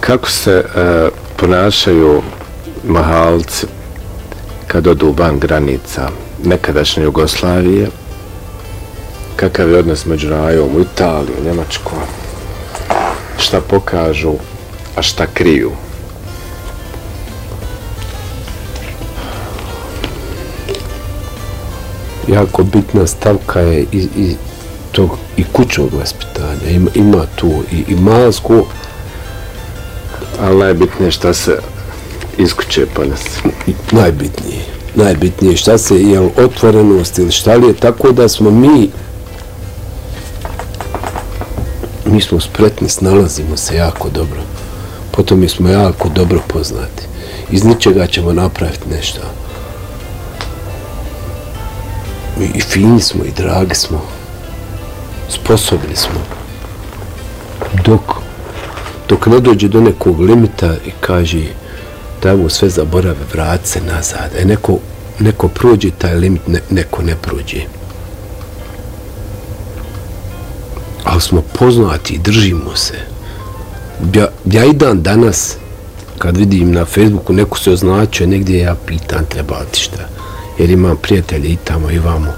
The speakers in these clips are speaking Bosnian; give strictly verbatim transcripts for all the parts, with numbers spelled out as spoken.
kako se uh, ponašaju mahalci kad odu van granica nekadašnje Jugoslavije, kakav je odnos među rajom u Italiji, u Njemačku, šta pokažu, a šta kriju? Jako bitna stavka je i, i tog i kućnog vaspitanja. Ima, ima tu i, i malsko, ali najbitnije šta se iz kuće ponese. Najbitnije. Najbitnije šta se, jel otvorenost ili šta li je, tako da smo mi mi smo spretni, snalazimo se jako dobro. Potom mi smo jako dobro poznati. Iz ničega ćemo napraviti nešto. I, i fini smo, i dragi smo. Sposobni smo. Dok, dok ne dođe do nekog limita i kaže da ovo sve zaborave, vrati se nazad. E neko, neko prođe taj limit, ne, neko ne prođe. Ali smo poznati i držimo se. Ja, ja i dan danas, kad vidim na Facebooku neko se označuje, negdje ja pitan treba ti šta. Jer imam prijatelje i tamo i vamo.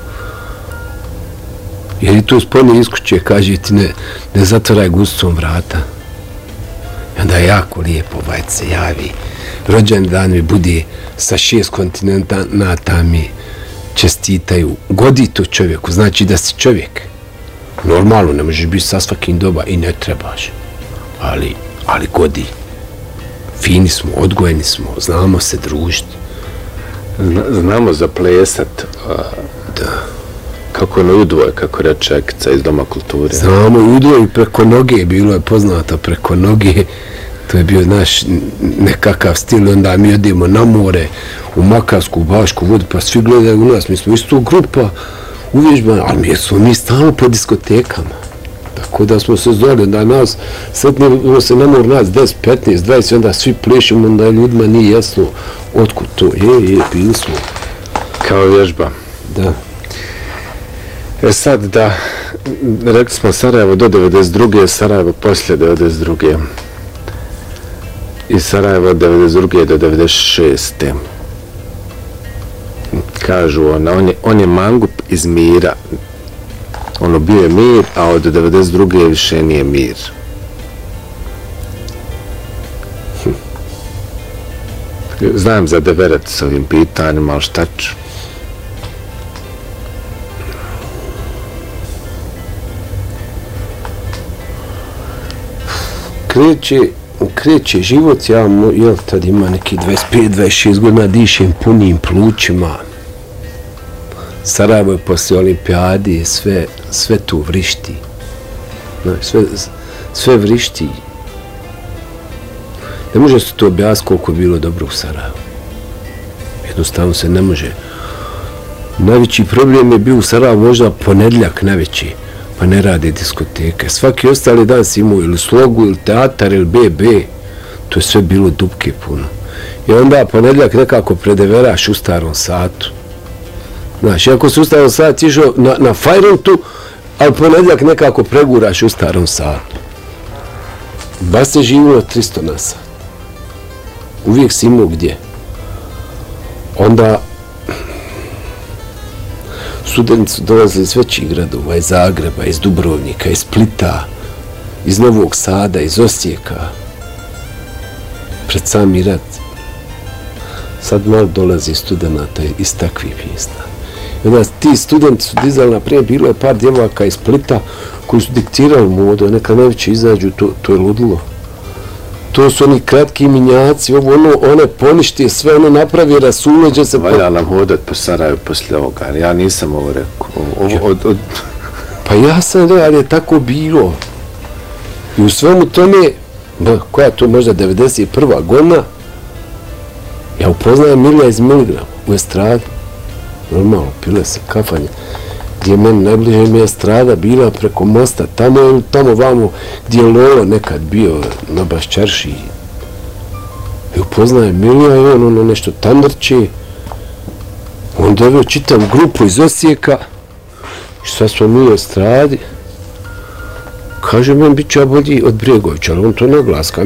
Jer i tu spolne iskuće kaže ti ne, ne zatvaraj gustom vrata. I onda je jako lijepo, bajt se javi. Rođen dan mi bude sa šest kontinenta mi čestitaju. Godi to čovjeku, znači da si čovjek. Normalno, ne možeš biti sa svakim doba i ne trebaš. Ali, ali godi. Fini smo, odgojeni smo, znamo se družiti. Zna, znamo zaplesat. A, da. Kako na udvoje, kako reče Ekica iz Doma kulture. Znamo i udvoje i preko noge, bilo je poznato preko noge. To je bio naš nekakav stil, onda mi odemo na more, u Makarsku, u Bašku vodu, pa svi gledaju u nas, mi smo isto grupa uvježbana, ali mi smo mi stalno po diskotekama. Tako da smo se zvali, onda nas, sretnimo se na mor nas deset, petnaest, dvadeset, onda svi plešimo, onda ljudima nije jasno otkud to je, je, bili smo. Kao vježba. Da. E sad da, rekli smo Sarajevo do devedeset druge, Sarajevo poslije devedeset druge. I Sarajevo od devedeset druge do devedeset šeste. Kažu ona, on je, on je mangup iz mira. Ono bio je mir, a od devedeset druge više nije mir. Hm. Znam za deveret s ovim pitanjima, ali šta ću? Kreće, kreće život, ja jel, tad ima neki dvadeset pet dvadeset šest godina, dišem punim plućima. Sarajevo je poslije olimpijade, sve, sve tu vrišti. Sve, sve vrišti. Ne može se to objasniti koliko je bilo dobro u Sarajevu. Jednostavno se ne može. Najveći problem je bio u Sarajevu možda ponedljak najveći, pa ne rade diskoteke. Svaki ostali dan si imao ili slogu, ili teatar, ili be be. To je sve bilo dupke puno. I onda ponedljak nekako predeveraš u starom satu. Znaš, iako se u starom satu išao na, na fajrentu, ali ponedljak nekako preguraš u starom satu. Bas se živilo tristo na sat. Uvijek si imao gdje. Onda studenti su dolazili iz većih gradova, iz Zagreba, iz Dubrovnika, iz Splita, iz Novog Sada, iz Osijeka. Pred sami rat. Sad malo dolazi studenta iz takvih mjesta. I onda ti studenti su dizali naprijed, bilo je par djevaka iz Splita koji su diktirali modu, a neka najveće izađu, to, to je ludilo. To su oni kratki minjaci, ovo ono, one poništije, sve ono napravi, rasuleđe se... Valja nam hodat po Sarajevu poslije ovoga, ja nisam ovo rekao. Ovo, od, od... Pa ja sam rekao, ali je tako bilo. I u svemu tome, ba, koja je to možda devedeset prva godina, ja upoznajem Milija iz Miligrama u estradi. Normalno, pile se kafanje. Gdje je meni najbliže mi je estrada bila preko mosta, tamo tamo vamo gdje je Lolo nekad bio na Baščarši. I upoznajem Milija i on ono nešto tandrče. On doveo čitavu grupu iz Osijeka. I sad smo mi u estradi. Kaže meni, bit će ja bolji od Bregovića, ali on to naglaska.